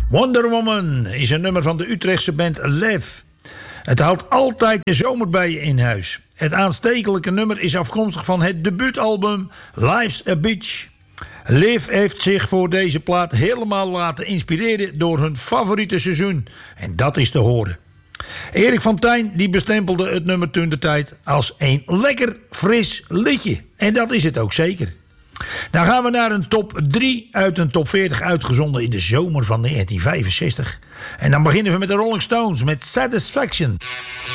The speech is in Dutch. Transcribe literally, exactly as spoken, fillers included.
Wonder Woman is een nummer van de Utrechtse band Live. Het houdt altijd de zomer bij je in huis. Het aanstekelijke nummer is afkomstig van het debuutalbum Life's a Beach. Liv heeft zich voor deze plaat helemaal laten inspireren door hun favoriete seizoen. En dat is te horen. Erik van Tijn die bestempelde het nummer toen de tijd als een lekker fris liedje. En dat is het ook zeker. Dan gaan we naar een top drie uit een top veertig uitgezonden in de zomer van negentien vijfenzestig. En dan beginnen we met de Rolling Stones met Satisfaction.